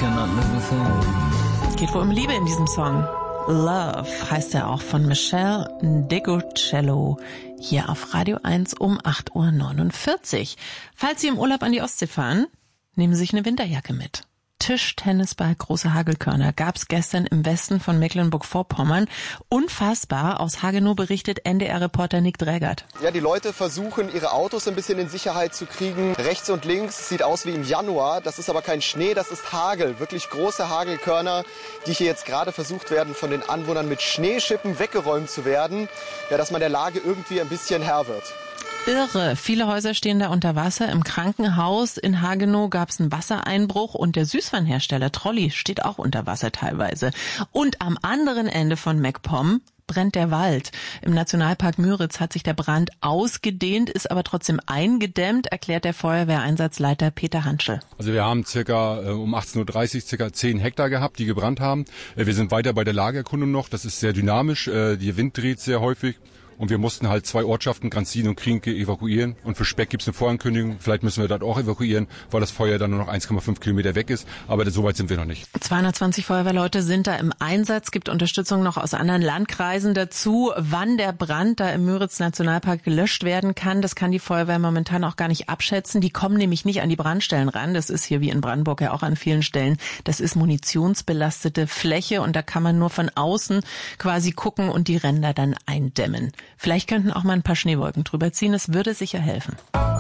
cannot live without. Geht wohl um Liebe in diesem Song. Love heißt er auch, von Michelle Degucello, hier auf Radio 1 um 8.49 Uhr. Falls Sie im Urlaub an die Ostsee fahren, nehmen Sie sich eine Winterjacke mit. Tischtennisball, große Hagelkörner gab's gestern im Westen von Mecklenburg-Vorpommern. Unfassbar, aus Hagenow berichtet NDR-Reporter Nick Drägert. Ja, die Leute versuchen, ihre Autos ein bisschen in Sicherheit zu kriegen. Rechts und links sieht aus wie im Januar. Das ist aber kein Schnee, das ist Hagel. Wirklich große Hagelkörner, die hier jetzt gerade versucht werden, von den Anwohnern mit Schneeschippen weggeräumt zu werden. Ja, dass man der Lage irgendwie ein bisschen Herr wird. Irre. Viele Häuser stehen da unter Wasser. Im Krankenhaus in Hagenow gab es einen Wassereinbruch und der Süßwarenhersteller Trolli steht auch unter Wasser teilweise. Und am anderen Ende von MacPom brennt der Wald. Im Nationalpark Müritz hat sich der Brand ausgedehnt, ist aber trotzdem eingedämmt, erklärt der Feuerwehreinsatzleiter Peter Hanschel. Also wir haben circa um 18.30 Uhr circa 10 Hektar gehabt, die gebrannt haben. Wir sind weiter bei der Lagerkundung noch. Das ist sehr dynamisch. Der Wind dreht sehr häufig. Und wir mussten halt 2 Ortschaften, Granzin und Krienke, evakuieren. Und für Speck gibt's eine Vorankündigung. Vielleicht müssen wir dort auch evakuieren, weil das Feuer dann nur noch 1,5 Kilometer weg ist. Aber so weit sind wir noch nicht. 220 Feuerwehrleute sind da im Einsatz. Gibt Unterstützung noch aus anderen Landkreisen dazu. Wann der Brand da im Müritz-Nationalpark gelöscht werden kann, das kann die Feuerwehr momentan auch gar nicht abschätzen. Die kommen nämlich nicht an die Brandstellen ran. Das ist hier wie in Brandenburg ja auch an vielen Stellen. Das ist munitionsbelastete Fläche und da kann man nur von außen quasi gucken und die Ränder dann eindämmen. Vielleicht könnten auch mal ein paar Schneewolken drüber ziehen. Es würde sicher helfen.